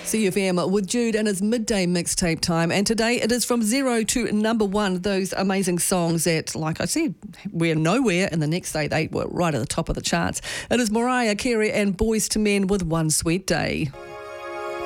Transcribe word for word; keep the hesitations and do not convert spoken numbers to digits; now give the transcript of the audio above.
C F M with Jude and his midday mixtape time. And today it is from zero to number one, those amazing songs that, like I said, were nowhere, and the next day they were right at the top of the charts. It is Mariah Carey and Boyz two Men with One Sweet Day.